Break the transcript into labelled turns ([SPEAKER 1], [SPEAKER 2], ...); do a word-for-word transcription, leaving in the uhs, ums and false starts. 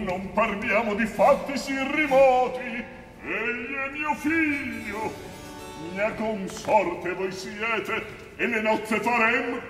[SPEAKER 1] non parliamo di fatti sì rimoti. Egli è mio figlio, mia consorte voi siete, e le nozze farem